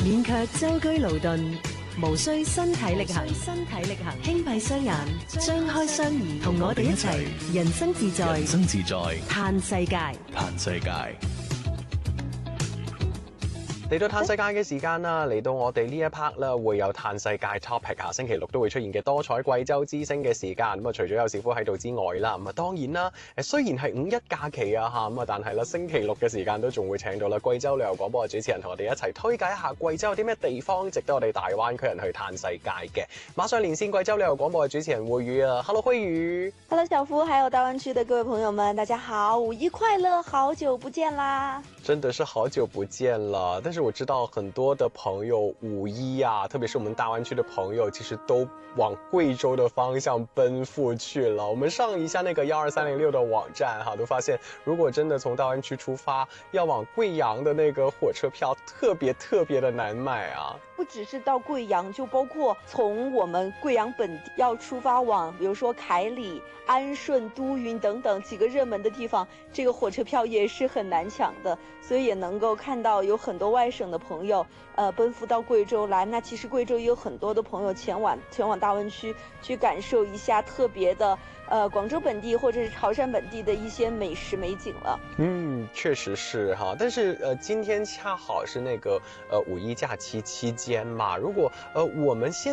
免卻舟車勞頓，無需身體力行，輕閉雙眼，張開雙耳，同我哋一齊人生自在，嘆世界。 嚟到嘆世界嘅時間啦，嚟到我哋呢一 part 啦，會有嘆世界 topic 啊，星期六都會出現嘅多彩貴州之聲嘅時間。咁啊，除咗有小夫喺度之外啦，咁啊當然啦，雖然係五一假期啊嚇，咁啊但係啦，星期六嘅時間都仲會請到啦貴州旅遊廣播嘅主持人同我哋一齊推介一下貴州有啲咩地方值得我哋大灣區人去嘆世界嘅。馬上連線貴州旅遊廣播嘅主持人慧宇啊 ，Hello 慧宇 ，Hello 小夫，還有大灣區的各位朋友們，大家好，五一快樂，好久不見啦！ 真的是好久不見了，但是我知道很多的朋友五一啊，特別是我們大灣區的朋友，其實都往貴州的方向奔赴去了。我們上一下那個12306的網站哈，都發現如果真的從大灣區出發，要往貴陽的那個火車票特別的難買啊。 不只是到貴陽，就包括從我們貴陽本地要出發往，比如說凱里、安順、都雲等等幾個熱門的地方，這個火車票也是很難搶的。所以也能夠看到有很多外省的朋友，奔赴到貴州來。那其實貴州也有很多的朋友前往大灣區去感受一下特別的，廣州本地或者是潮汕本地的一些美食美景了。 確實是哈。但是今天恰好是那個五一假期期間嘛，如果我們現